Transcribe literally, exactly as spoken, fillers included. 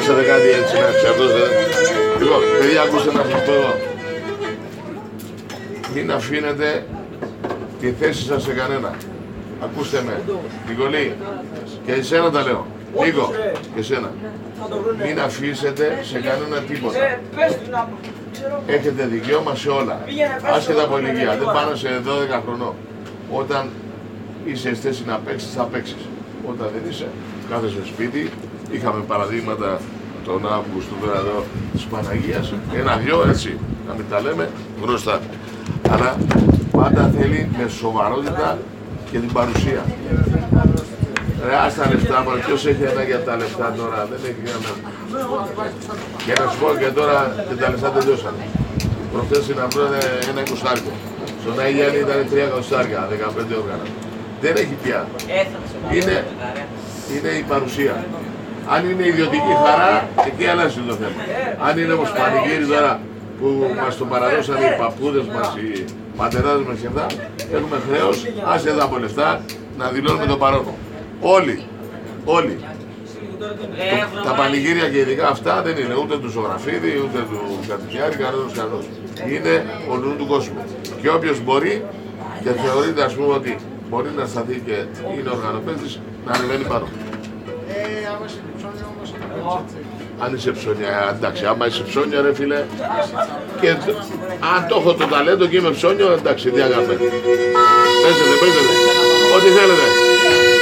πιάσατε κάτι έτσι να ξαρτώσετε. Λοιπόν, παιδιά, ακούστε να σας πω εδώ. Μην αφήνετε τη θέση σας σε κανένα. Ακούστε με, Νικολή, και εσένα τα λέω. Νίκο, και εσένα. Μην αφήσετε σε κανένα τίποτα. Έχετε δικαίωμα σε όλα. Άσχετα από ηλικία. Δεν πάνε σε δώδεκα χρονών. Όταν είσαι στη θέση να παίξεις, θα παίξεις. Όταν δεν είσαι, κάθεσαι σπίτι. Είχαμε παραδείγματα τον Αύγουστο τώρα εδώ της Παναγίας. Ένα-δυο έτσι, να μην τα λέμε γνωστά. Αλλά πάντα θέλει με σοβαρότητα και την παρουσία. Ρε, ας τα λεφτά μας, ποιος έχει ένα για τα λεφτά τώρα, δεν έχει κανένα. Και να σου πω και τώρα και τα λεφτά τελειώσανε. Προχθές να βρουν ένα εικοσάρικο. Στον Αγιάννη ήταν τρία εικοσάρια, δεκαπέντε όργανα. Δεν έχει πια. Είναι, είναι η παρουσία. Αν είναι ιδιωτική χαρά, εκεί αλλάζει το θέμα. Αν είναι όμως πανηγύρι τώρα που μας το παραδώσαν οι παππούδες μας, οι πατεράδες μας και αυτά, έχουμε χρέος, άσε εδώ από λεφτά, να δηλώνουμε το παρόν. Όλοι, όλοι. Το, τα πανηγύρια και ειδικά αυτά δεν είναι ούτε του Ζωγραφίδη, ούτε του Κατοικιάρη, κανένας κανένας. Είναι ο νου του κόσμου. Και όποιος μπορεί και θεωρείται ας πούμε ότι μπορεί να σταθεί και είναι οργανοπαίδης, να ανεβαίνει πάνω. Αν είσαι ψώνια, εντάξει, άμα είσαι ψώνια ρε φίλε, και αν το έχω το ταλέντο και είμαι ψώνιο, εντάξει, τι αγαπέ. Παίζετε, παίζετε, ό,τι θέλετε.